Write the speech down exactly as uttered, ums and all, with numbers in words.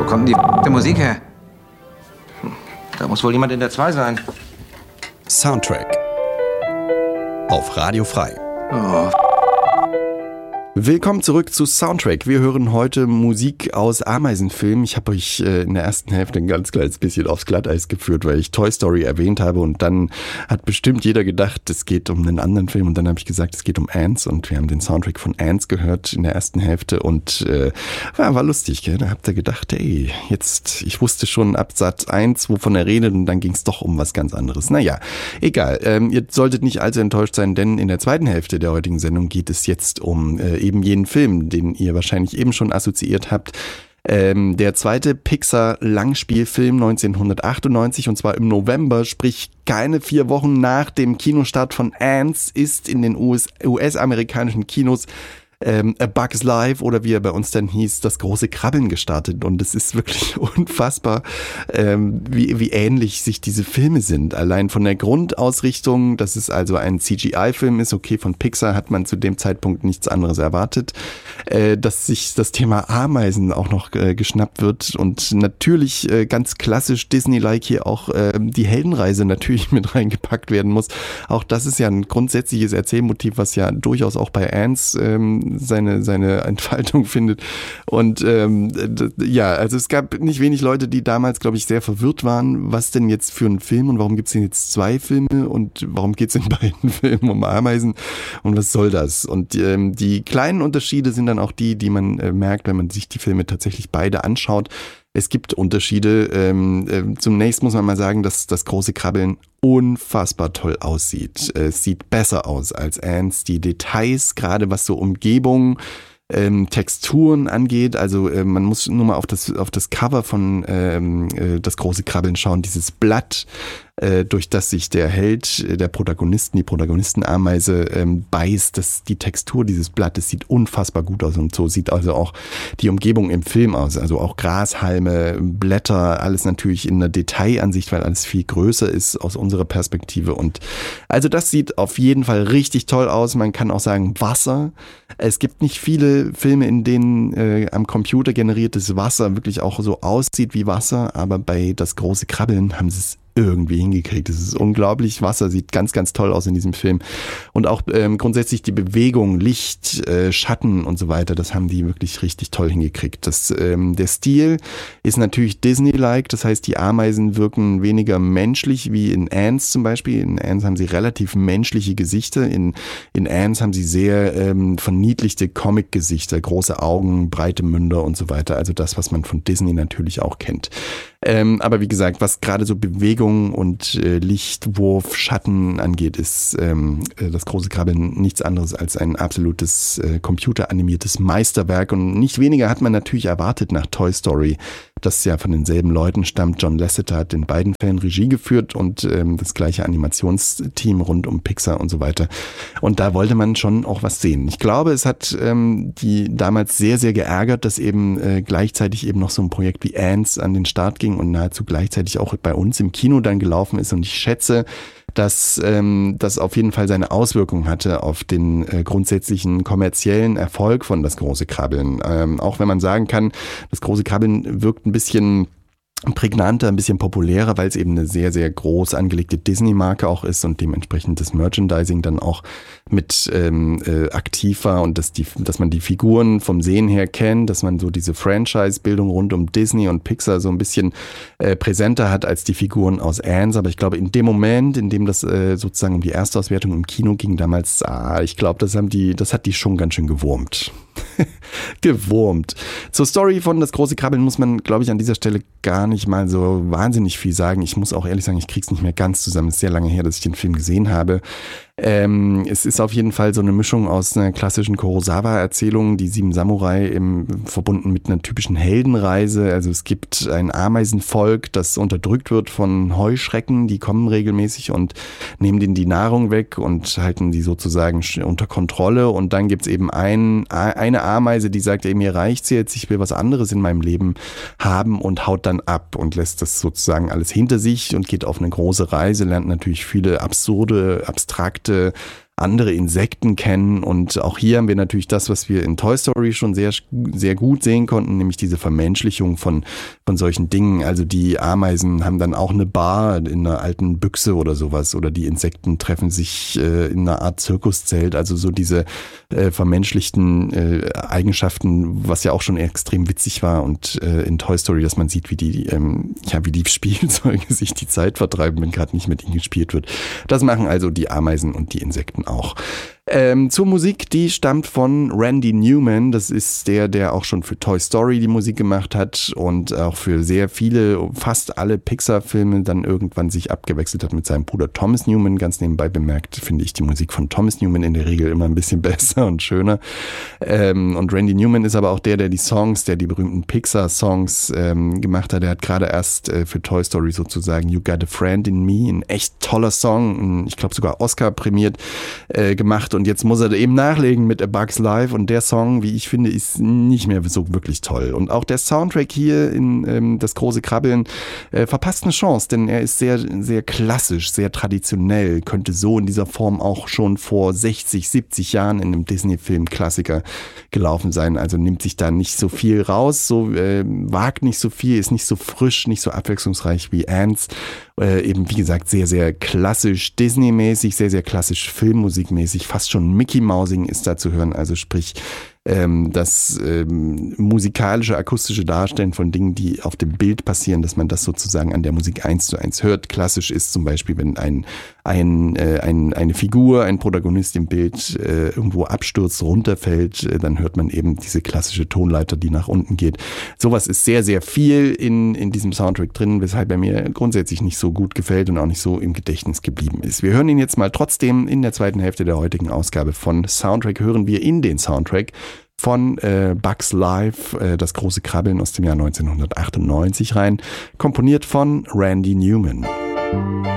Wo kommt denn die Musik her? Da muss wohl jemand in der zwei sein. Soundtrack auf Radio Frei. Oh. Willkommen zurück zu Soundtrack. Wir hören heute Musik aus Ameisenfilmen. Ich habe euch äh, in der ersten Hälfte ein ganz kleines bisschen aufs Glatteis geführt, weil ich Toy Story erwähnt habe und dann hat bestimmt jeder gedacht, es geht um einen anderen Film und dann habe ich gesagt, es geht um Ants und wir haben den Soundtrack von Ants gehört in der ersten Hälfte und äh, war, war lustig, gell? Da habt ihr gedacht, ey, jetzt, ich wusste schon ab Satz eins, wovon er redet und dann ging es doch um was ganz anderes. Naja, egal. Ähm, ihr solltet nicht allzu enttäuscht sein, denn in der zweiten Hälfte der heutigen Sendung geht es jetzt um äh, eben jenen Film, den ihr wahrscheinlich eben schon assoziiert habt. Ähm, der zweite Pixar-Langspielfilm neunzehnhundertachtundneunzig und zwar im November, sprich keine vier Wochen nach dem Kinostart von Ants, ist in den U S-amerikanischen Kinos Ähm, A Bug's Life oder wie er bei uns dann hieß, das große Krabbeln gestartet und es ist wirklich unfassbar, ähm, wie, wie ähnlich sich diese Filme sind. Allein von der Grundausrichtung, dass es also ein C G I-Film ist, okay, von Pixar hat man zu dem Zeitpunkt nichts anderes erwartet, äh, dass sich das Thema Ameisen auch noch äh, geschnappt wird und natürlich äh, ganz klassisch Disney-like hier auch äh, die Heldenreise natürlich mit reingepackt werden muss. Auch das ist ja ein grundsätzliches Erzählmotiv, was ja durchaus auch bei Ants ähm, seine seine Entfaltung findet und ähm, d- ja, also es gab nicht wenig Leute, die damals, glaube ich, sehr verwirrt waren, was denn jetzt für ein Film und warum gibt es denn jetzt zwei Filme und warum geht es in beiden Filmen um Ameisen und was soll das? Und ähm, die kleinen Unterschiede sind dann auch die, die man äh, merkt, wenn man sich die Filme tatsächlich beide anschaut. Es gibt Unterschiede. Ähm, äh, zunächst muss man mal sagen, dass das große Krabbeln unfassbar toll aussieht. Es sieht besser aus als Ants. Die Details, gerade was so Umgebung, ähm, Texturen angeht, also äh, man muss nur mal auf das auf das Cover von ähm, äh, das große Krabbeln schauen. Dieses Blatt, äh, durch das sich der Held, äh, der Protagonisten, die Protagonistenameise ähm, beißt, das, die Textur dieses Blattes sieht unfassbar gut aus und so sieht also auch die Umgebung im Film aus, also auch Grashalme, Blätter, alles natürlich in einer Detailansicht, weil alles viel größer ist aus unserer Perspektive und also das sieht auf jeden Fall richtig toll aus. Man kann auch sagen Wasser. Es gibt nicht viele Filme, in denen äh, am Computer generiertes Wasser wirklich auch so aussieht wie Wasser, aber bei das große Krabbeln haben sie es irgendwie hingekriegt. Es ist unglaublich. Wasser sieht ganz, ganz toll aus in diesem Film. Und auch ähm, grundsätzlich die Bewegung, Licht, äh, Schatten und so weiter, das haben die wirklich richtig toll hingekriegt. Das, ähm, der Stil ist natürlich Disney-like, das heißt, die Ameisen wirken weniger menschlich wie in Ants zum Beispiel. In Ants haben sie relativ menschliche Gesichter. In, in Ants haben sie sehr ähm, verniedlichte Comic-Gesichter, große Augen, breite Münder und so weiter. Also das, was man von Disney natürlich auch kennt. Ähm, aber wie gesagt, was gerade so Bewegung und äh, Lichtwurf, Schatten angeht, ist ähm, das große Krabbeln nichts anderes als ein absolutes äh, computeranimiertes Meisterwerk. Und nicht weniger hat man natürlich erwartet nach Toy Story, das ja von denselben Leuten stammt. John Lasseter hat in beiden Fällen Regie geführt und ähm, das gleiche Animationsteam rund um Pixar und so weiter. Und da wollte man schon auch was sehen. Ich glaube, es hat ähm, die damals sehr, sehr geärgert, dass eben äh, gleichzeitig eben noch so ein Projekt wie Ants an den Start ging und nahezu gleichzeitig auch bei uns im Kino dann gelaufen ist. Und ich schätze, dass ähm, das auf jeden Fall seine Auswirkungen hatte auf den äh, grundsätzlichen kommerziellen Erfolg von Das große Krabbeln. Ähm, auch wenn man sagen kann, Das große Krabbeln wirkt ein bisschen prägnanter, ein bisschen populärer, weil es eben eine sehr, sehr groß angelegte Disney-Marke auch ist und dementsprechend das Merchandising dann auch mit ähm, äh, aktiv war und dass, die, dass man die Figuren vom Sehen her kennt, dass man so diese Franchise-Bildung rund um Disney und Pixar so ein bisschen äh, präsenter hat als die Figuren aus Ants. Aber ich glaube, in dem Moment, in dem das äh, sozusagen um die Erstauswertung im Kino ging damals, ah, ich glaube, das haben die, das hat die schon ganz schön gewurmt. gewurmt. Zur Story von Das große Krabbeln muss man, glaube ich, an dieser Stelle gar nicht mal so wahnsinnig viel sagen. Ich muss auch ehrlich sagen, ich krieg's nicht mehr ganz zusammen. Es ist sehr lange her, dass ich den Film gesehen habe. Ähm, es ist auf jeden Fall so eine Mischung aus einer klassischen Kurosawa-Erzählung, die Sieben Samurai, im, verbunden mit einer typischen Heldenreise. Also es gibt ein Ameisenvolk, das unterdrückt wird von Heuschrecken, die kommen regelmäßig und nehmen denen die Nahrung weg und halten die sozusagen unter Kontrolle. Und dann gibt's eben ein, eine Ameise, die sagt, ey, mir reicht's jetzt, ich will was anderes in meinem Leben haben und haut dann ab und lässt das sozusagen alles hinter sich und geht auf eine große Reise, lernt natürlich viele absurde, abstrakte andere Insekten kennen. Und auch hier haben wir natürlich das, was wir in Toy Story schon sehr, sehr gut sehen konnten, nämlich diese Vermenschlichung von, von solchen Dingen. Also die Ameisen haben dann auch eine Bar in einer alten Büchse oder sowas, oder die Insekten treffen sich äh, in einer Art Zirkuszelt. Also so diese äh, vermenschlichten äh, Eigenschaften, was ja auch schon extrem witzig war und äh, in Toy Story, dass man sieht, wie die, ähm, ja, wie die Spielzeuge sich die Zeit vertreiben, wenn gerade nicht mit ihnen gespielt wird. Das machen also die Ameisen und die Insekten auch. Ähm, zur Musik, die stammt von Randy Newman. Das ist der, der auch schon für Toy Story die Musik gemacht hat und auch für sehr viele, fast alle Pixar-Filme dann irgendwann sich abgewechselt hat mit seinem Bruder Thomas Newman. Ganz nebenbei bemerkt, finde ich die Musik von Thomas Newman in der Regel immer ein bisschen besser und schöner. Ähm, und Randy Newman ist aber auch der, der die Songs, der die berühmten Pixar-Songs ähm, gemacht hat. Er hat gerade erst äh, für Toy Story sozusagen You Got a Friend in Me, ein echt toller Song, ich glaube sogar Oscar prämiert, äh, gemacht. Und jetzt muss er eben nachlegen mit A Bug's Life, und der Song, wie ich finde, ist nicht mehr so wirklich toll. Und auch der Soundtrack hier in ähm, Das große Krabbeln äh, verpasst eine Chance, denn er ist sehr, sehr klassisch, sehr traditionell, könnte so in dieser Form auch schon vor sechzig, siebzig Jahren in einem Disney-Film Klassiker gelaufen sein. Also nimmt sich da nicht so viel raus, so äh, wagt nicht so viel, ist nicht so frisch, nicht so abwechslungsreich wie Ants. Äh, eben wie gesagt sehr, sehr klassisch Disney-mäßig, sehr, sehr klassisch Filmmusikmäßig, fast schon Mickey-Mousing ist da zu hören, also sprich ähm, das ähm, musikalische, akustische Darstellen von Dingen, die auf dem Bild passieren, dass man das sozusagen an der Musik eins zu eins hört. Klassisch ist zum Beispiel, wenn ein, ein, äh, ein, eine Figur, ein Protagonist im Bild äh, irgendwo abstürzt, runterfällt, äh, dann hört man eben diese klassische Tonleiter, die nach unten geht. Sowas ist sehr, sehr viel in, in diesem Soundtrack drin, weshalb er mir grundsätzlich nicht so gut gefällt und auch nicht so im Gedächtnis geblieben ist. Wir hören ihn jetzt mal trotzdem in der zweiten Hälfte der heutigen Ausgabe von Soundtrack. Hören wir in den Soundtrack von äh, Bug's Life, äh, das große Krabbeln aus dem Jahr neunzehnhundertachtundneunzig rein, komponiert von Randy Newman.